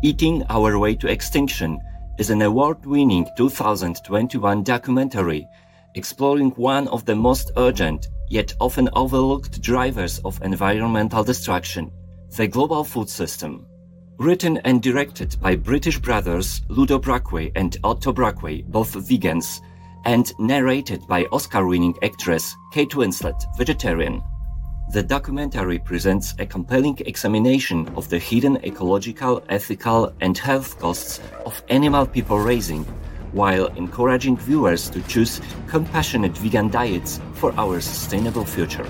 Eating Our Way to Extinction is an award-winning 2021 documentary exploring one of the most urgent yet often overlooked drivers of environmental destruction, the global food system. Written and directed by British brothers Ludo Brackway and Otto Brackway, both vegans, and narrated by Oscar-winning actress Kate Winslet, vegetarian. The documentary presents a compelling examination of the hidden ecological, ethical, and health costs of animal people raising, while encouraging viewers to choose compassionate vegan diets for our sustainable future.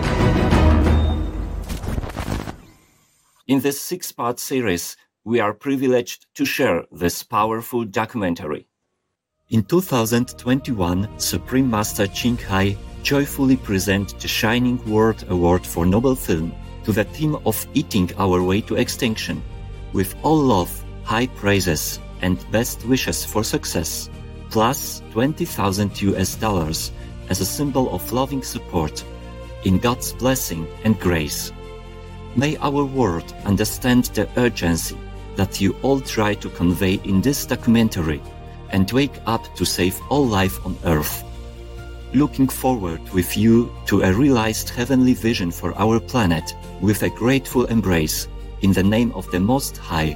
In this 6-part series, we are privileged to share this powerful documentary. In 2021, Supreme Master Ching Hai joyfully presented the Shining World Award for Noble Film to the theme of Eating Our Way to Extinction, with all love, high praises, and best wishes for success, plus $20,000 as a symbol of loving support, in God's blessing and grace. May our world understand the urgency that you all try to convey in this documentary and wake up to save all life on Earth. Looking forward with you to a realized heavenly vision for our planet with a grateful embrace in the name of the Most High.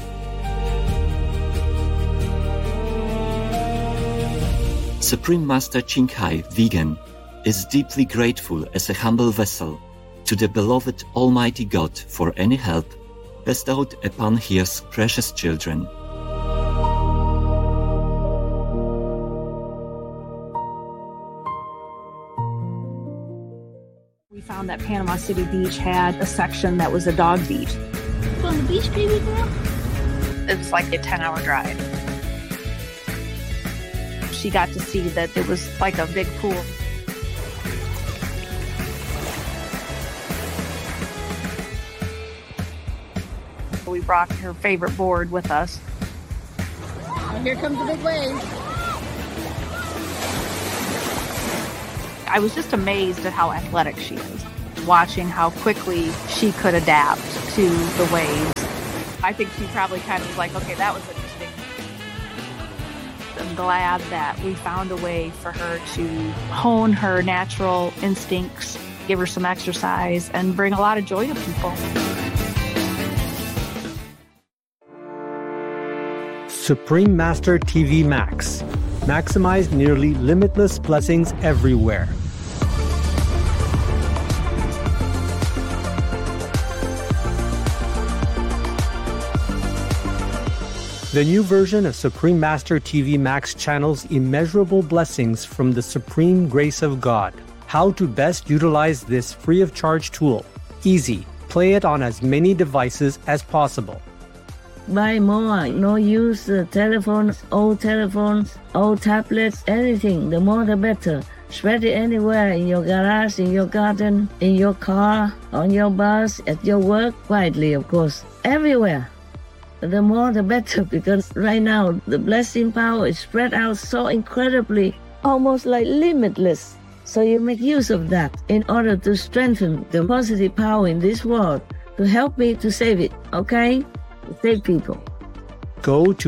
Supreme Master Ching Hai, vegan, is deeply grateful as a humble vessel to the beloved Almighty God for any help bestowed upon His precious children. We found that Panama City Beach had a section that was a dog beach. On the beach, baby girl? It was like a 10-hour drive. She got to see that it was like a big pool. We brought her favorite board with us. Here comes the big wave. I was just amazed at how athletic she is, watching how quickly she could adapt to the waves. I think she probably kind of was like, okay, that was interesting. I'm glad that we found a way for her to hone her natural instincts, give her some exercise, and bring a lot of joy to people. Supreme Master TV Max. Maximize nearly limitless blessings everywhere. The new version of Supreme Master TV Max channels immeasurable blessings from the supreme grace of God. How to best utilize this free of charge tool. Easy. Play it on as many devices as possible. Buy more, no use telephones, old tablets, anything. The more the better. Spread it anywhere, in your garage, in your garden, in your car, on your bus, at your work, quietly of course. Everywhere. The more the better, because right now the blessing power is spread out so incredibly, almost like limitless. So you make use of that in order to strengthen the positive power in this world, to help me to save it, okay? Save people. Go to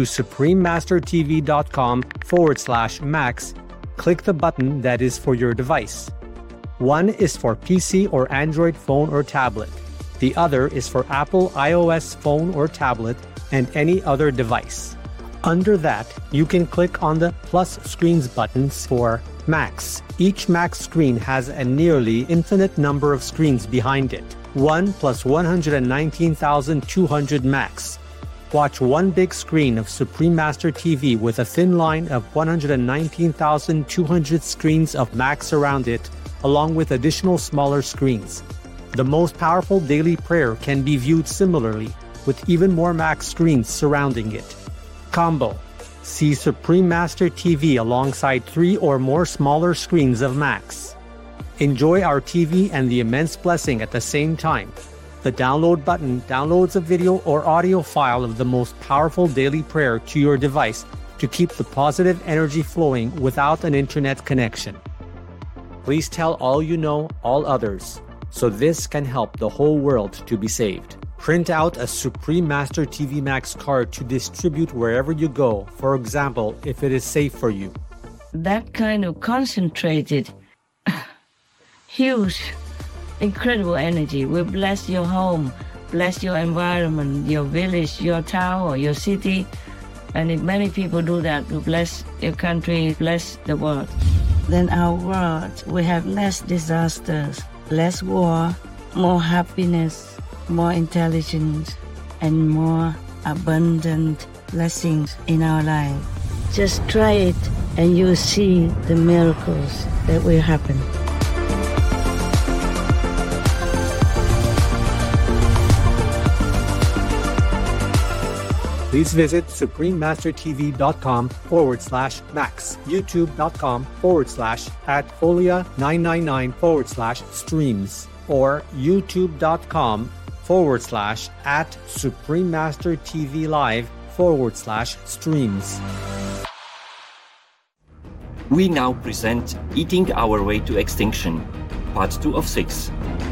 suprememastertv.com/max. Click the button that is for your device. One is for PC or Android phone or tablet. The other is for Apple iOS phone or tablet and any other device. Under that, you can click on the plus screens buttons for Max. Each Max screen has a nearly infinite number of screens behind it. 1 plus 119,200 Max. Watch one big screen of Supreme Master TV with a thin line of 119,200 screens of Max around it, along with additional smaller screens. The most powerful daily prayer can be viewed similarly, with even more Max screens surrounding it. Combo. See Supreme Master TV alongside 3 or more smaller screens of Max. Enjoy our TV and the immense blessing at the same time. The download button downloads a video or audio file of the most powerful daily prayer to your device to keep the positive energy flowing without an internet connection. Please tell all you know, all others, so this can help the whole world to be saved. Print out a Supreme Master TV Max card to distribute wherever you go, for example, if it is safe for you. That kind of concentrated, huge, incredible energy will bless your home, bless your environment, your village, your town, or your city. And if many people do that, to bless your country, bless the world, then our world will have less disasters, less war, more happiness, more intelligence, and more abundant blessings in our life. Just try it and you'll see the miracles that will happen. Please visit suprememastertv.com/max, youtube.com/@folia999/streams, or youtube.com/@suprememastertvlive/streams. We now present Eating Our Way to Extinction, Part 2 of 6.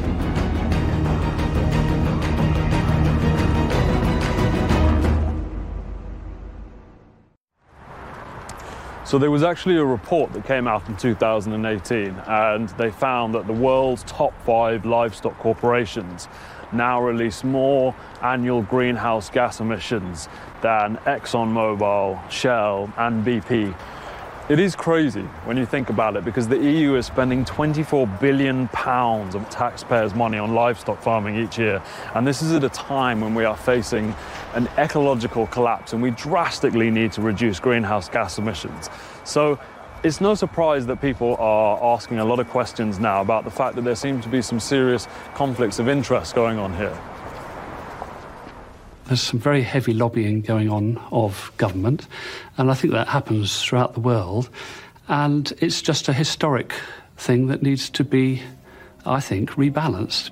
So there was actually a report that came out in 2018, and they found that the world's top 5 livestock corporations now release more annual greenhouse gas emissions than ExxonMobil, Shell, and BP. It is crazy when you think about it, because the EU is spending £24 billion of taxpayers' money on livestock farming each year. And this is at a time when we are facing an ecological collapse and we drastically need to reduce greenhouse gas emissions. So it's no surprise that people are asking a lot of questions now about the fact that there seem to be some serious conflicts of interest going on here. There's some very heavy lobbying going on of government, and I think that happens throughout the world. And it's just a historic thing that needs to be, I think, rebalanced.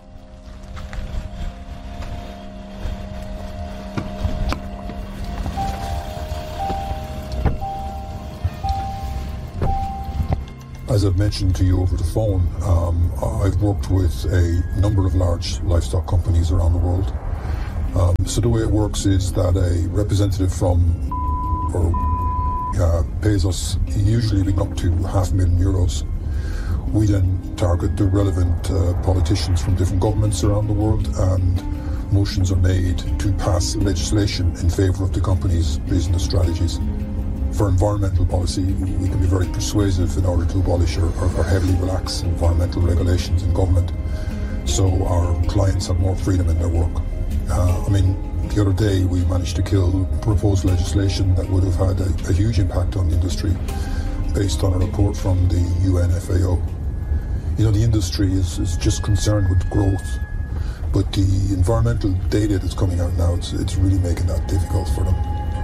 As I've mentioned to you over the phone, I've worked with a number of large livestock companies around the world. So the way it works is that a representative from pays us usually up to €500,000. We then target the relevant politicians from different governments around the world, and motions are made to pass legislation in favour of the company's business strategies. For environmental policy, we can be very persuasive in order to abolish or heavily relax environmental regulations in government, so our clients have more freedom in their work. The other day we managed to kill proposed legislation that would have had a huge impact on the industry based on a report from the UN FAO. The industry is just concerned with growth, but the environmental data that's coming out now, it's really making that difficult for them.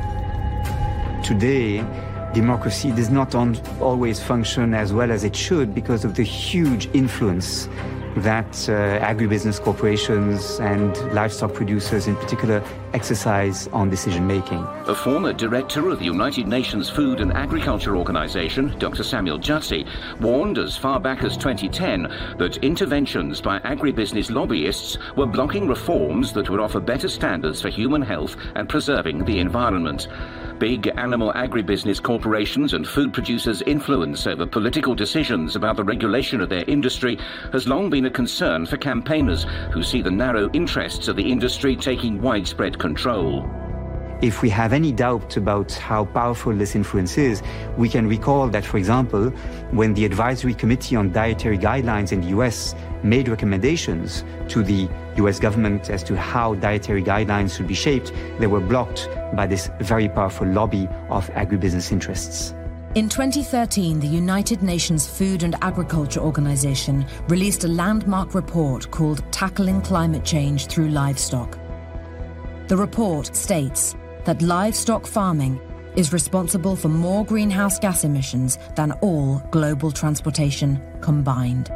Today, democracy does not always function as well as it should because of the huge influence that agribusiness corporations and livestock producers in particular exercise on decision-making. A former director of the United Nations Food and Agriculture Organization, Dr. Samuel Jutzi, warned as far back as 2010 that interventions by agribusiness lobbyists were blocking reforms that would offer better standards for human health and preserving the environment. Big animal agribusiness corporations and food producers' influence over political decisions about the regulation of their industry has long been a concern for campaigners who see the narrow interests of the industry taking widespread control. If we have any doubt about how powerful this influence is, we can recall that, for example, when the Advisory Committee on Dietary Guidelines in the US made recommendations to the US government as to how dietary guidelines should be shaped, they were blocked by this very powerful lobby of agribusiness interests. In 2013, the United Nations Food and Agriculture Organization released a landmark report called Tackling Climate Change Through Livestock. The report states that livestock farming is responsible for more greenhouse gas emissions than all global transportation combined.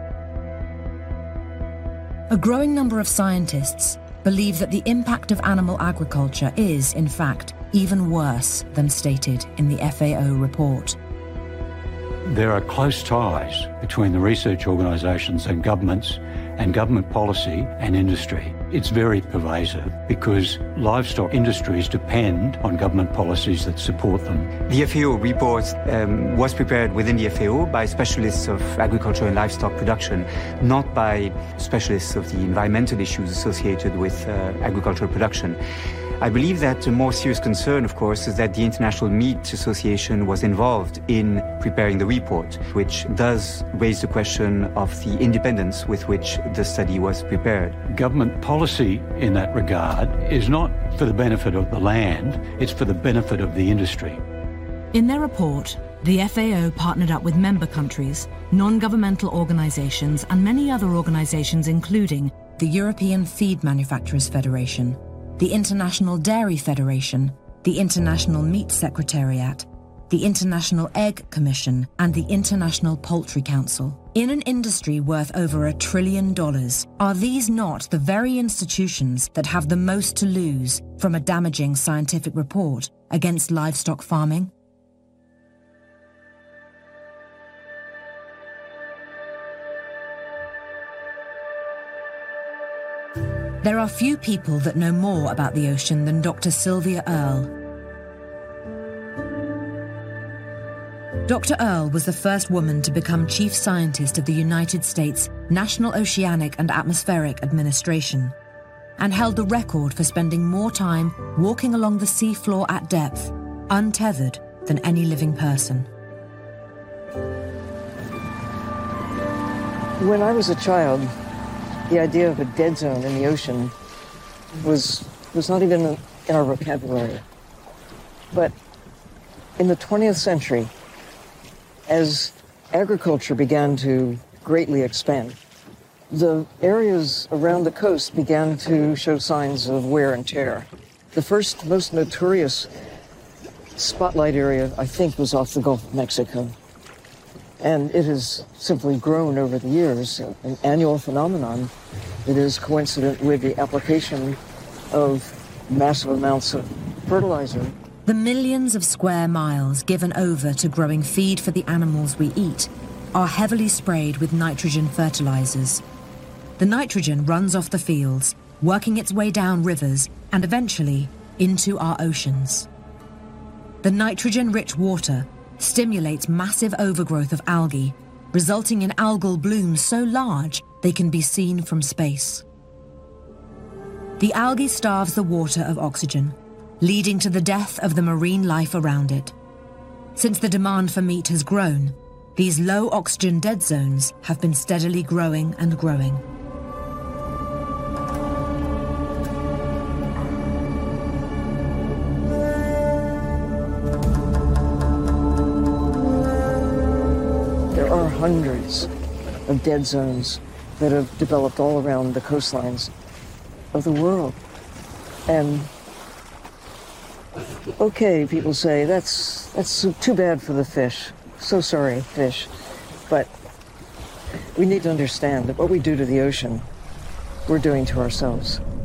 A growing number of scientists believe that the impact of animal agriculture is, in fact, even worse than stated in the FAO report. There are close ties between the research organisations and governments, and government policy and industry. It's very pervasive because livestock industries depend on government policies that support them. The FAO report was prepared within the FAO by specialists of agriculture and livestock production, not by specialists of the environmental issues associated with agricultural production. I believe that a more serious concern, of course, is that the International Meat Association was involved in preparing the report, which does raise the question of the independence with which the study was prepared. Government policy in that regard is not for the benefit of the land, it's for the benefit of the industry. In their report, the FAO partnered up with member countries, non-governmental organisations and many other organisations including the European Feed Manufacturers Federation, the International Dairy Federation, the International Meat Secretariat, the International Egg Commission, and the International Poultry Council. In an industry worth over $1 trillion, are these not the very institutions that have the most to lose from a damaging scientific report against livestock farming? There are few people that know more about the ocean than Dr. Sylvia Earle. Dr. Earle was the first woman to become chief scientist of the United States National Oceanic and Atmospheric Administration, and held the record for spending more time walking along the seafloor at depth, untethered, than any living person. When I was a child, the idea of a dead zone in the ocean was not even in our vocabulary. But in the 20th century, as agriculture began to greatly expand, the areas around the coast began to show signs of wear and tear. The first, most notorious spotlight area, I think, was off the Gulf of Mexico. And it has simply grown over the years, an annual phenomenon that is coincident with the application of massive amounts of fertilizer. The millions of square miles given over to growing feed for the animals we eat are heavily sprayed with nitrogen fertilizers. The nitrogen runs off the fields, working its way down rivers and eventually into our oceans. The nitrogen-rich water stimulates massive overgrowth of algae, resulting in algal blooms so large they can be seen from space. The algae starves the water of oxygen, leading to the death of the marine life around it. Since the demand for meat has grown, these low oxygen dead zones have been steadily growing and growing. There are hundreds of dead zones that have developed all around the coastlines of the world. And okay, people say, that's too bad for the fish. So sorry, fish. But we need to understand that what we do to the ocean, we're doing to ourselves.